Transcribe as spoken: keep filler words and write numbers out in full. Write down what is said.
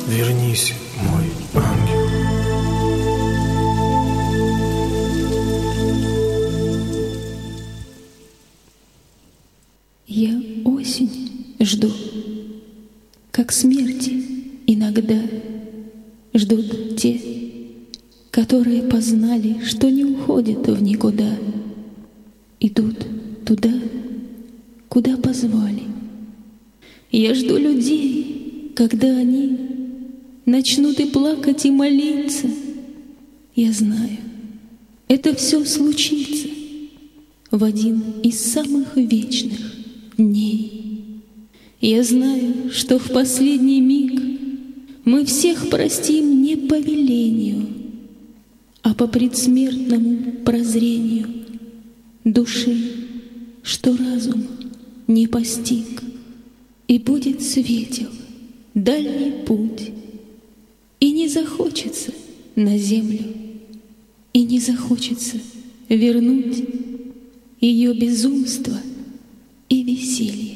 вернись, мой ангел. Я осень жду, как смерти иногда ждут те, которые познали, что не уходят в никуда, идут туда, куда позвали. Я жду людей, когда они начнут и плакать, и молиться. Я знаю, это все случится в один из самых вечных дней. Я знаю, что в последний миг мы всех простим не по велению, а по предсмертному прозрению души, что разум не постиг. И будет светел дальний путь, и не захочется на землю, и не захочется вернуть ее безумство и веселье.